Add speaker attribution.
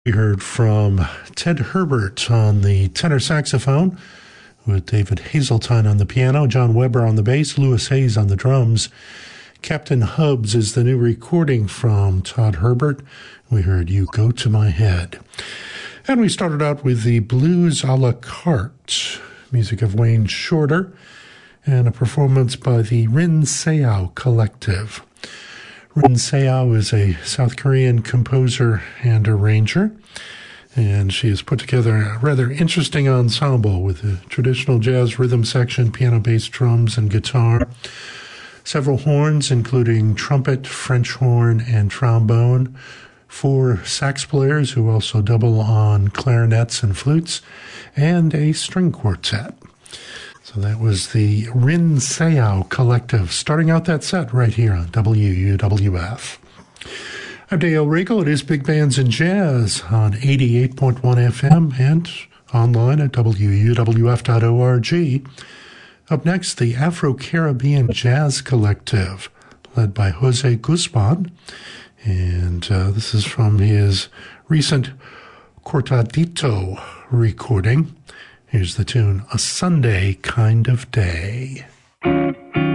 Speaker 1: We heard from Ted Herbert on the tenor saxophone, with David Hazeltine on the piano, John Weber on the bass, Louis Hayes on the drums. Captain Hubs is the new recording from Todd Herbert. We heard You Go to My Head. And we started out with the Blues a la carte, music of Wayne Shorter, and a performance by the Rin Seao Collective. Rin Seao is a South Korean composer and arranger, and she has put together a rather interesting ensemble with a traditional jazz rhythm section, piano, bass, drums, and guitar, several horns, including trumpet, French horn, and trombone, 4 sax players who also double on clarinets and flutes, and a string quartet. So that was the Rin Seao Collective, starting out that set right here on WUWF. I'm Dale Regal. It is Big Bands and Jazz on 88.1 FM and online at WUWF.org. Up next, the Afro-Caribbean Jazz Collective, led by Jose Guzman. And this is from his recent Cortadito recording. Here's the tune, A Sunday Kind of Day.
Speaker 2: Thank